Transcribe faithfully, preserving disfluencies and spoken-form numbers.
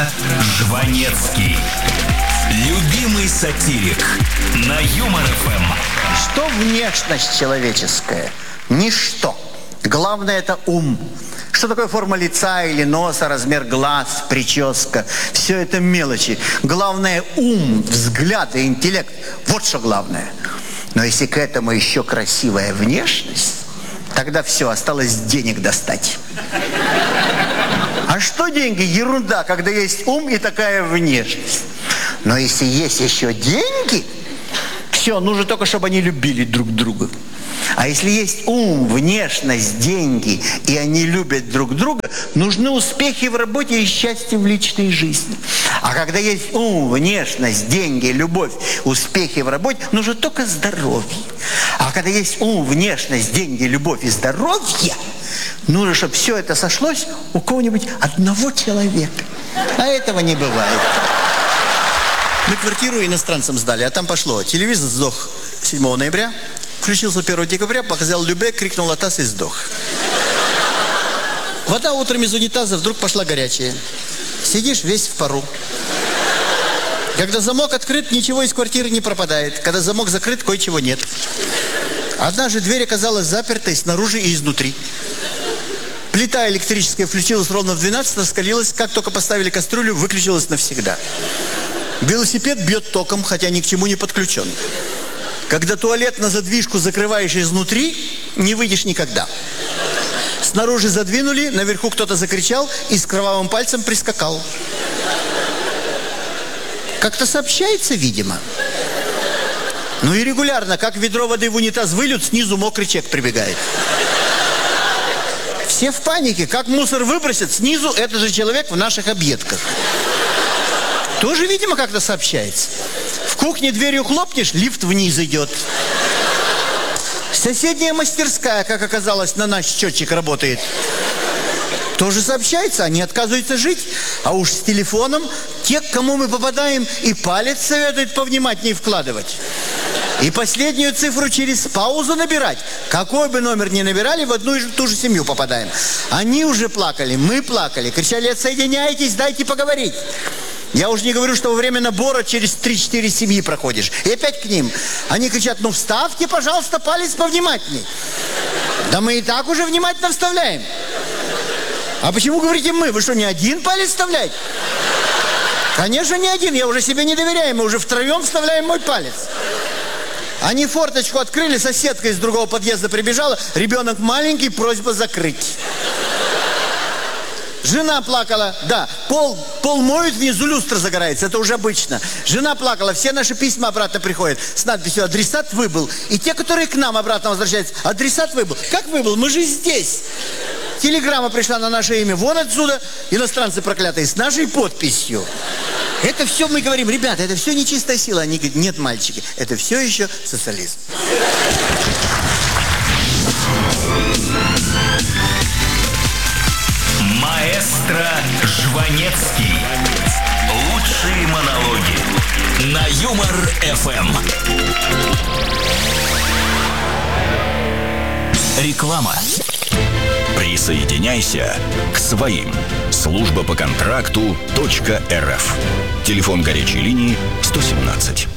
Жванецкий. Любимый сатирик на Юмор эф эм. Что внешность человеческая? Ничто. Главное – это ум. Что такое форма лица или носа, размер глаз, прическа? Все это мелочи. Главное – ум, взгляд и интеллект. Вот что главное. Но если к этому еще красивая внешность, тогда все, осталось денег достать. А что деньги? Ерунда, когда есть ум и такая внешность. Но если есть еще деньги, все, нужно только, чтобы они любили друг друга. А если есть ум, внешность, деньги, и они любят друг друга, нужны успехи в работе и счастье в личной жизни. А когда есть ум, внешность, деньги, любовь, успехи в работе, нужно только здоровье. А когда есть ум, внешность, деньги, любовь и здоровье, нужно, чтобы все это сошлось у кого-нибудь одного человека. А этого не бывает. Мы квартиру иностранцам сдали, а там пошло. Телевизор сдох седьмого ноября, включился первого декабря, показал Любе, крикнул «Атас» и сдох. Вода утром из унитаза вдруг пошла горячая. Сидишь весь в пару. Когда замок открыт, ничего из квартиры не пропадает. Когда замок закрыт, кое-чего нет. Однажды дверь оказалась запертой снаружи и изнутри. Плита электрическая включилась ровно в двенадцать, раскалилась. Как только поставили кастрюлю, выключилась навсегда. Велосипед бьет током, хотя ни к чему не подключен. Когда туалет на задвижку закрываешь изнутри, не выйдешь никогда. Снаружи задвинули, наверху кто-то закричал и с кровавым пальцем прискакал. Как-то сообщается, видимо. Ну и регулярно, как ведро воды в унитаз выльют, снизу мокрый человек прибегает. Все в панике, как мусор выбросят, снизу этот же человек в наших объедках. Тоже, видимо, как-то сообщается. В кухне дверью хлопнешь, лифт вниз идет. Соседняя мастерская, как оказалось, на наш счетчик работает. Тоже сообщается, они отказываются жить. А уж с телефоном те, к кому мы попадаем, и палец советуют повнимательнее вкладывать. И последнюю цифру через паузу набирать. Какой бы номер ни набирали, в одну и ту же семью попадаем. Они уже плакали, мы плакали, кричали: отсоединяйтесь, дайте поговорить. Я уже не говорю, что во время набора через три-четыре семьи проходишь. И опять к ним. Они кричат: ну вставьте, пожалуйста, палец повнимательней. Да мы и так уже внимательно вставляем. А почему говорите мы? Вы что, не один палец вставляете? Конечно, не один. Я уже себе не доверяю. Мы уже втроем вставляем мой палец. Они форточку открыли, соседка из другого подъезда прибежала. Ребенок маленький, просьба закрыть. Жена плакала, да, пол, пол моют, внизу люстра загорается, это уже обычно. Жена плакала, все наши письма обратно приходят с надписью «Адресат выбыл». И те, которые к нам обратно возвращаются: адресат выбыл. Как выбыл? Мы же здесь. Телеграмма пришла на наше имя вон отсюда, иностранцы проклятые, с нашей подписью. Это все мы говорим: ребята, это все нечистая сила. Они говорят: нет, мальчики, это все еще социализм. Маэстро Жванецкий. Лучшие монологи на Юмор эф эм. Реклама. Присоединяйся к своим. Служба по контракту .рф. Телефон горячей линии сто семнадцать.